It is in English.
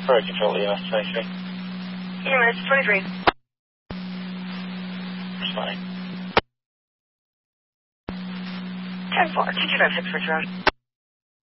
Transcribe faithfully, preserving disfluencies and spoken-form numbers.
Road control, E M S twenty-three. E M S twenty-three. Responding. ten four, two two five six for Toronto.